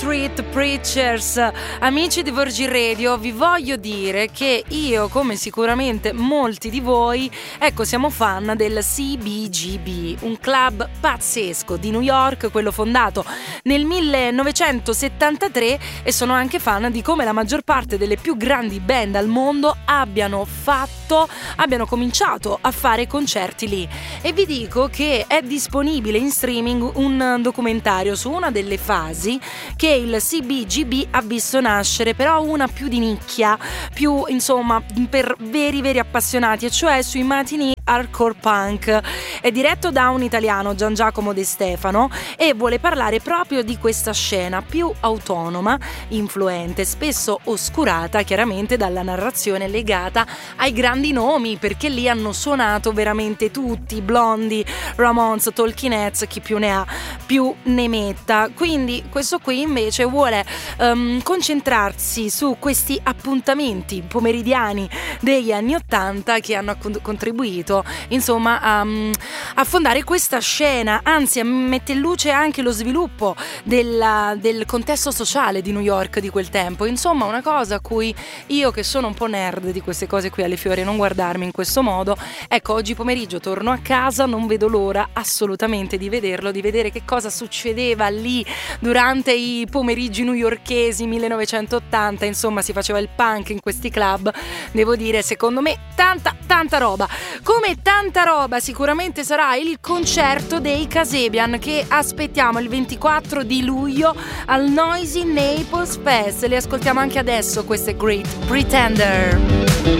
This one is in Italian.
Street Preachers. Amici di Virgin Radio, vi voglio dire che io, come sicuramente molti di voi, ecco, siamo fan del CBGB, un club pazzesco di New York, quello fondato nel 1973, e sono anche fan di come la maggior parte delle più grandi band al mondo abbiano cominciato a fare concerti lì. E vi dico che è disponibile in streaming un documentario su una delle fasi che il CBGB ha visto nascere, però una più di nicchia, più insomma per veri appassionati, e cioè sui matini hardcore punk. È diretto da un italiano, Gian Giacomo De Stefano, e vuole parlare proprio di questa scena più autonoma, influente, spesso oscurata chiaramente dalla narrazione legata ai grandi nomi, perché lì hanno suonato veramente tutti, Blondie, Ramones, Talking Heads, chi più ne ha più ne metta. Quindi questo qui invece vuole concentrarsi su questi appuntamenti pomeridiani degli anni '80 che hanno contribuito insomma a fondare questa scena, anzi mette in luce anche lo sviluppo del contesto sociale di New York di quel tempo. Insomma, una cosa a cui io, che sono un po' nerd di queste cose qui, alle fiori, non guardarmi in questo modo, ecco, oggi pomeriggio torno a casa, non vedo l'ora assolutamente di vederlo, di vedere che cosa succedeva lì durante i pomeriggi newyorkesi 1980. Insomma, si faceva il punk in questi club. Devo dire, secondo me tanta roba. Come tanta roba sicuramente sarà il concerto dei Kasabian, che aspettiamo il 24 di luglio al Noisy Naples Fest. Le ascoltiamo anche adesso, queste Great Pretender.